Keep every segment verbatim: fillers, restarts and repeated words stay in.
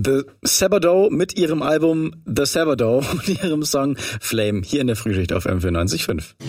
The Sabado mit ihrem Album The Sabado und ihrem Song Flame hier in der Frühschicht auf M vierundneunzig Komma fünf.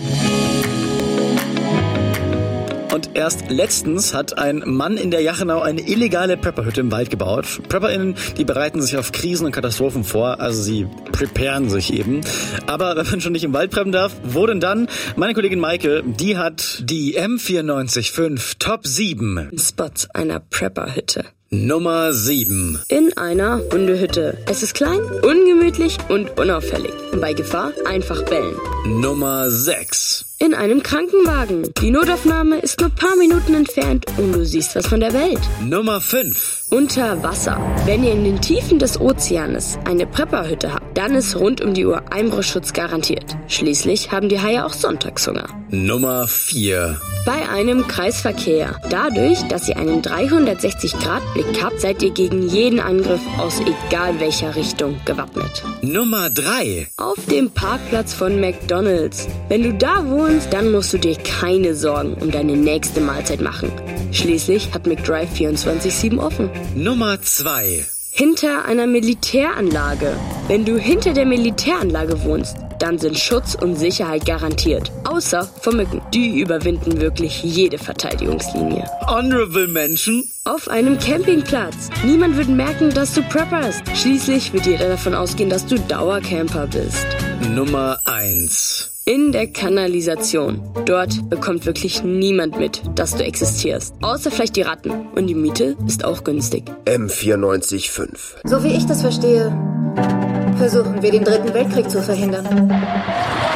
Und erst letztens hat ein Mann in der Jachenau eine illegale Prepperhütte im Wald gebaut. PrepperInnen, die bereiten sich auf Krisen und Katastrophen vor, also sie preparen sich eben. Aber wenn man schon nicht im Wald preppen darf, wo denn dann? Meine Kollegin Maike, die hat die M vierundneunzig Komma fünf Top sieben Spots einer Prepperhütte. Nummer sieben. In einer Hundehütte. Es ist klein, ungemütlich und unauffällig. Und bei Gefahr einfach bellen. Nummer sechs. In einem Krankenwagen. Die Notaufnahme ist nur ein paar Minuten entfernt und du siehst was von der Welt. Nummer fünf. Unter Wasser. Wenn ihr in den Tiefen des Ozeanes eine Prepperhütte habt, dann ist rund um die Uhr Einbruchschutz garantiert. Schließlich haben die Haie auch Sonntagshunger. Nummer vier. Bei einem Kreisverkehr. Dadurch, dass ihr einen dreihundertsechzig Grad Blick habt, seid ihr gegen jeden Angriff aus egal welcher Richtung gewappnet. Nummer drei. Auf dem Parkplatz von McDonald's. Wenn du da wohnst, dann musst du dir keine Sorgen um deine nächste Mahlzeit machen. Schließlich hat McDrive vierundzwanzig sieben offen. Nummer zwei. Hinter einer Militäranlage. Wenn du hinter der Militäranlage wohnst, dann sind Schutz und Sicherheit garantiert. Außer vor Mücken. Die überwinden wirklich jede Verteidigungslinie. Honorable Menschen. Auf einem Campingplatz. Niemand wird merken, dass du prepperst. Schließlich wird jeder davon ausgehen, dass du Dauercamper bist. Nummer eins. In der Kanalisation. Dort bekommt wirklich niemand mit, dass du existierst. Außer vielleicht die Ratten. Und die Miete ist auch günstig. M vierundneunzig Komma fünf. So wie ich das verstehe, versuchen wir den Dritten Weltkrieg zu verhindern.